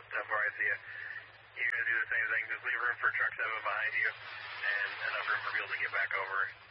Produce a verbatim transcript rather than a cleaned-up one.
how far I see you. You're going to do the same thing. Just leave room for truck seven behind you and enough room for people to get back over.